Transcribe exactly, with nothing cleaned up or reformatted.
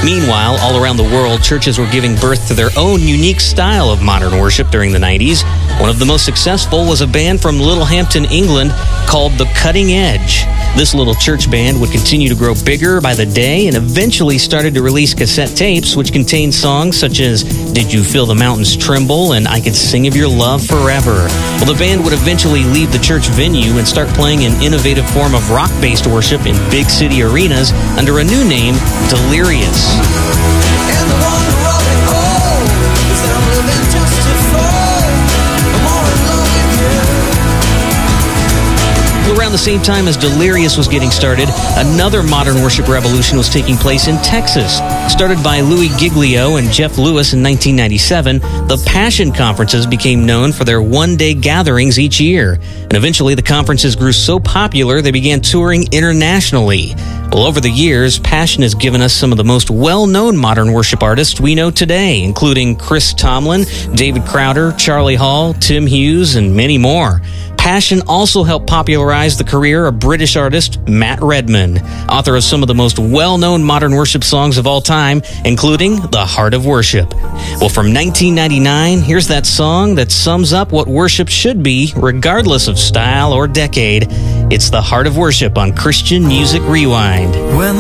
Meanwhile, all around the world, churches were giving birth to their own unique style of modern worship during the nineties. One of the most successful was a band from Littlehampton, England, called The Cutting Edge. This little church band would continue to grow bigger by the day and eventually started to release cassette tapes which contained songs such as Did You Feel the Mountains Tremble and I Could Sing of Your Love Forever. Well, the band would eventually leave the church venue and start playing an innovative form of rock-based worship in big city arenas under a new name, Delirious. And the one who wrote it all is that I'm living just to fall. I'm more in love with you. Around the same time as Delirious was getting started, another modern worship revolution was taking place in Texas. Started by Louis Giglio and Jeff Lewis in nineteen ninety-seven, the Passion Conferences became known for their one-day gatherings each year. And eventually the conferences grew so popular they began touring internationally. Well, over the years, Passion has given us some of the most well-known modern worship artists we know today, including Chris Tomlin, David Crowder, Charlie Hall, Tim Hughes, and many more. Passion also helped popularize the career of British artist Matt Redman, author of some of the most well-known modern worship songs of all time, including The Heart of Worship. Well, from nineteen ninety-nine, here's that song that sums up what worship should be, regardless of style or decade. It's The Heart of Worship on Christian Music Rewind. When